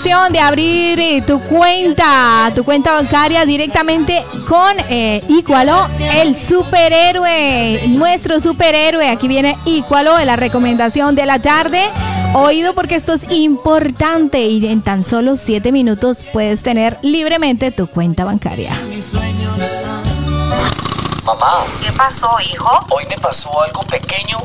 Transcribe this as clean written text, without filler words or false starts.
opción de abrir tu cuenta bancaria directamente con Ícualo, el superhéroe, nuestro superhéroe. Aquí viene Ícualo en la recomendación de la tarde. Oído, porque esto es importante y en tan solo 7 minutos puedes tener libremente tu cuenta bancaria. Mamá, ¿Qué pasó, hijo? hoy me pasó algo pequeño